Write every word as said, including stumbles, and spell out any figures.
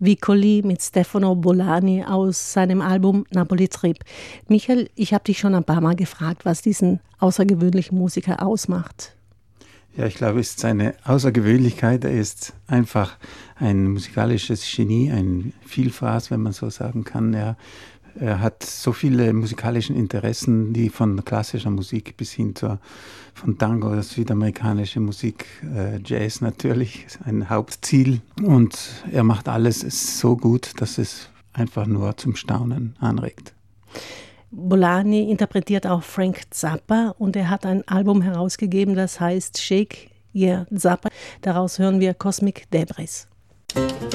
Vicoli mit Stefano Bolani aus seinem Album Napoli Trip. Michael, ich habe dich schon ein paar Mal gefragt, was diesen außergewöhnlichen Musiker ausmacht. Ja, ich glaube, es ist seine Außergewöhnlichkeit. Er ist einfach ein musikalisches Genie, ein Vielfraß, wenn man so sagen kann. Er, er hat so viele musikalische Interessen, die von klassischer Musik bis hin zur von Tango, südamerikanische Musik, äh, Jazz natürlich, ist ein Hauptziel. Und er macht alles so gut, dass es einfach nur zum Staunen anregt. Bolani interpretiert auch Frank Zappa und er hat ein Album herausgegeben, das heißt Shake Your Zappa. Daraus hören wir Cosmic Debris.